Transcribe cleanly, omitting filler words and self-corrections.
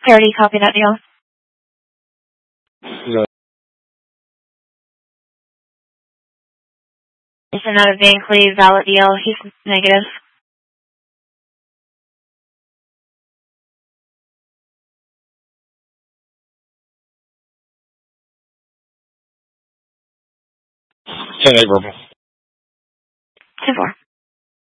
Clarity, copy that deal. Yeah. It's another Van Cleve valid deal. He's negative. Ten eight verbal. 10-4.